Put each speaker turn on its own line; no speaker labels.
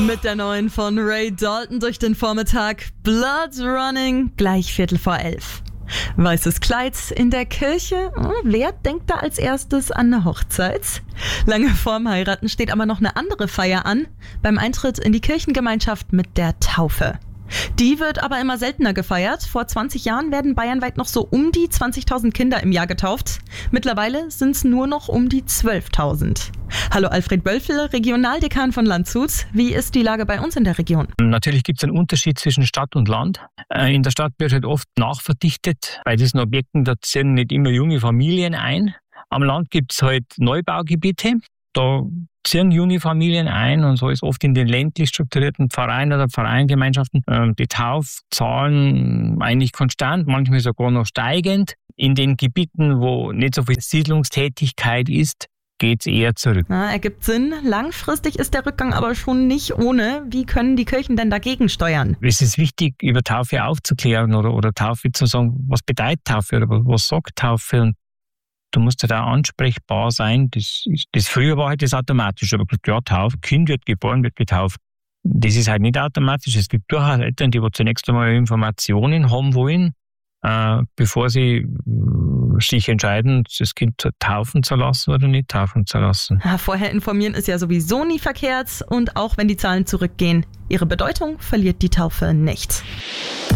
Mit der neuen von Ray Dalton durch den Vormittag. Blood Running, gleich 11:15. Weißes Kleid in der Kirche. Wer denkt da als erstes an eine Hochzeit? Lange vorm Heiraten steht aber noch eine andere Feier an. Beim Eintritt in die Kirchengemeinschaft mit der Taufe. Die wird aber immer seltener gefeiert. Vor 20 Jahren werden bayernweit noch so um die 20.000 Kinder im Jahr getauft. Mittlerweile sind es nur noch um die 12.000. Hallo Alfred Bölfel, Regionaldekan von Landshut. Wie ist die Lage bei uns in der Region?
Natürlich gibt es einen Unterschied zwischen Stadt und Land. In der Stadt wird halt oft nachverdichtet. Bei diesen Objekten, da ziehen nicht immer junge Familien ein. Am Land gibt es halt Neubaugebiete. Da ziehen junge Familien ein und so ist oft in den ländlich strukturierten Vereinen oder Vereingemeinschaften die Taufzahlen eigentlich konstant, manchmal sogar noch steigend. In den Gebieten, wo nicht so viel Siedlungstätigkeit ist, geht es eher zurück.
Ergibt Sinn. Langfristig ist der Rückgang aber schon nicht ohne. Wie können die Kirchen denn dagegen steuern?
Es ist wichtig, über Taufe aufzuklären oder Taufe zu sagen, was bedeutet Taufe oder was sagt Taufe. Und du musst ja da ansprechbar sein. Das früher war halt das automatisch. Aber ja, Taufe, Kind wird geboren, wird getauft. Das ist halt nicht automatisch. Es gibt durchaus Eltern, die zunächst einmal Informationen haben wollen, bevor sie sich entscheiden, das Kind taufen zu lassen oder nicht taufen zu lassen.
Vorher informieren ist ja sowieso nie verkehrt. Und auch wenn die Zahlen zurückgehen, ihre Bedeutung verliert die Taufe nicht.